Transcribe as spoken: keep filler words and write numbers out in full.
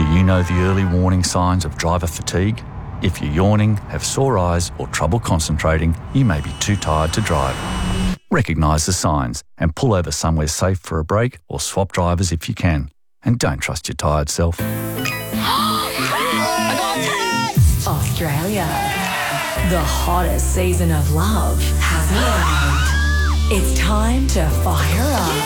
Do you know the early warning signs of driver fatigue? If you're yawning, have sore eyes or trouble concentrating, you may be too tired to drive. Recognise the signs and pull over somewhere safe for a break or swap drivers if you can. And don't trust your tired self. Australia. The hottest season of love has arrived. It's time to fire up.